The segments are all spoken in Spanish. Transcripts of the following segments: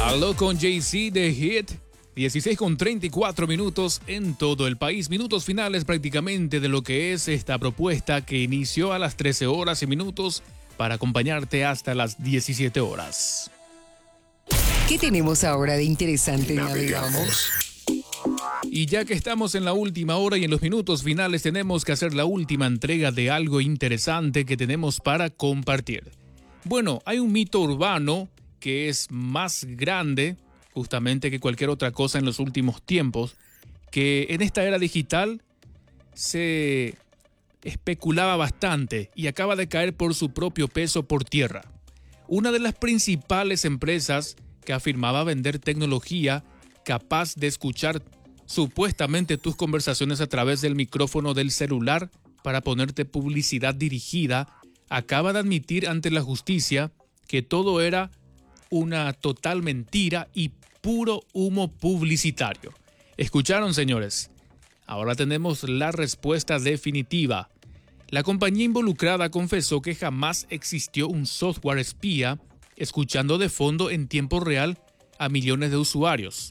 Aló con Jay-Z de Hit. 16:34 en todo el país. Minutos finales prácticamente de lo que es esta propuesta que inició a las 13 horas y minutos para acompañarte hasta las 17 horas. ¿Qué tenemos ahora de interesante? Navegamos. Y ya que estamos en la última hora y en los minutos finales, tenemos que hacer la última entrega de algo interesante que tenemos para compartir. Bueno, hay un mito urbano que es más grande justamente que cualquier otra cosa en los últimos tiempos, que en esta era digital se especulaba bastante y acaba de caer por su propio peso por tierra. Una de las principales empresas que afirmaba vender tecnología capaz de escuchar supuestamente tus conversaciones a través del micrófono del celular para ponerte publicidad dirigida, acaba de admitir ante la justicia que todo era una total mentira y puro humo publicitario. ¿Escucharon, señores? Ahora tenemos la respuesta definitiva. La compañía involucrada confesó que jamás existió un software espía escuchando de fondo en tiempo real a millones de usuarios.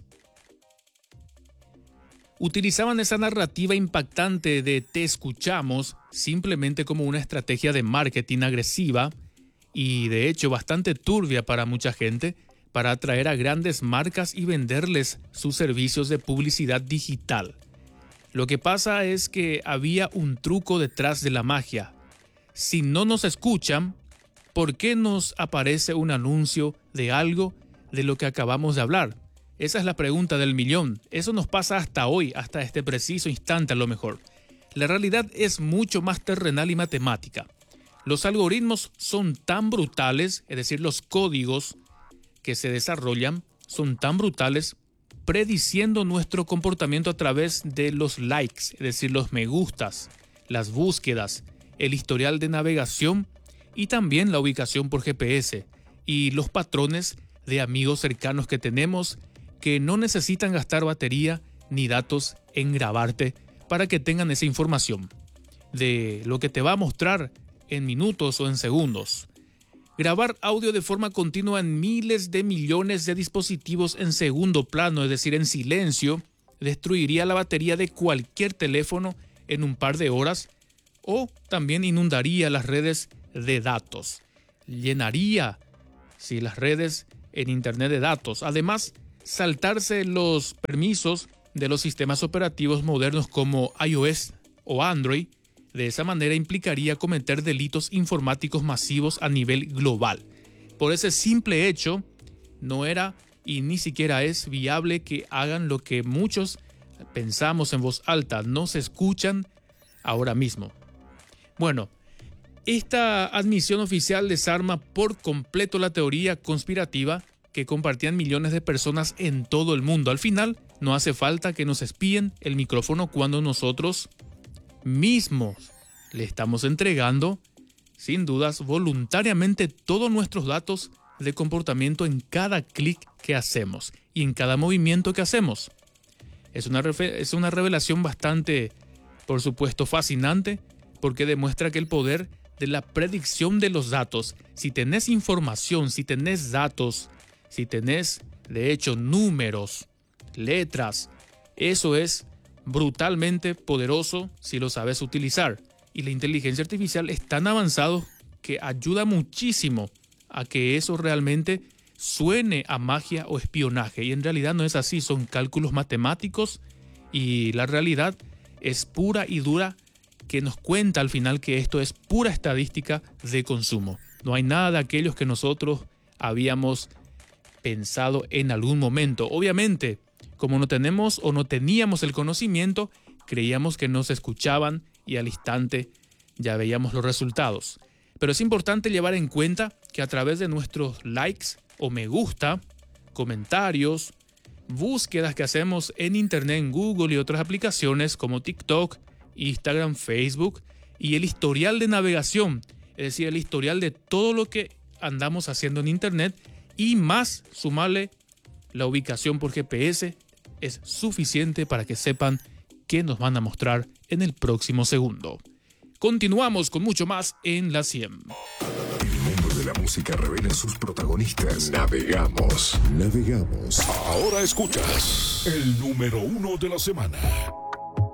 Utilizaban esa narrativa impactante de te escuchamos simplemente como una estrategia de marketing agresiva y de hecho bastante turbia para mucha gente, para atraer a grandes marcas y venderles sus servicios de publicidad digital. Lo que pasa es que había un truco detrás de la magia. Si no nos escuchan, ¿por qué nos aparece un anuncio de algo de lo que acabamos de hablar? Esa es la pregunta del millón. Eso nos pasa hasta hoy, hasta este preciso instante a lo mejor. La realidad es mucho más terrenal y matemática. Los algoritmos son tan brutales, es decir, los códigos que se desarrollan son tan brutales, prediciendo nuestro comportamiento a través de los likes, es decir, los me gustas, las búsquedas, el historial de navegación y también la ubicación por GPS y los patrones de amigos cercanos que tenemos que no necesitan gastar batería ni datos en grabarte para que tengan esa información de lo que te va a mostrar en minutos o en segundos. Grabar audio de forma continua en miles de millones de dispositivos en segundo plano, es decir, en silencio, destruiría la batería de cualquier teléfono en un par de horas o también inundaría las redes de datos. Llenaría, las redes en Internet de datos. Además, saltarse los permisos de los sistemas operativos modernos como iOS o Android, de esa manera implicaría cometer delitos informáticos masivos a nivel global. Por ese simple hecho, no era y ni siquiera es viable que hagan lo que muchos pensamos en voz alta, no se escuchan ahora mismo. Bueno, esta admisión oficial desarma por completo la teoría conspirativa que compartían millones de personas en todo el mundo. Al final, no hace falta que nos espíen el micrófono cuando nosotros mismos le estamos entregando, sin dudas, voluntariamente todos nuestros datos de comportamiento en cada clic que hacemos y en cada movimiento que hacemos. Es una revelación bastante, por supuesto, fascinante, porque demuestra que el poder de la predicción de los datos, si tenés información, si tenés datos, si tenés, de hecho, números, letras, eso es brutalmente poderoso si lo sabes utilizar. Y la inteligencia artificial es tan avanzado que ayuda muchísimo a que eso realmente suene a magia o espionaje. Y en realidad no es así, son cálculos matemáticos y la realidad es pura y dura, que nos cuenta al final que esto es pura estadística de consumo. No hay nada de aquellos que nosotros habíamos pensado en algún momento. Obviamente, como no tenemos o no teníamos el conocimiento, creíamos que nos escuchaban y al instante ya veíamos los resultados. Pero es importante llevar en cuenta que a través de nuestros likes o me gusta, comentarios, búsquedas que hacemos en Internet, en Google y otras aplicaciones como TikTok, Instagram, Facebook y el historial de navegación, es decir, el historial de todo lo que andamos haciendo en Internet y más sumarle la ubicación por GPS es suficiente para que sepan qué nos van a mostrar en el próximo segundo. Continuamos con mucho más en La 100. El mundo de la música revela a sus protagonistas. Navegamos. Ahora escuchas el número 1 de la semana.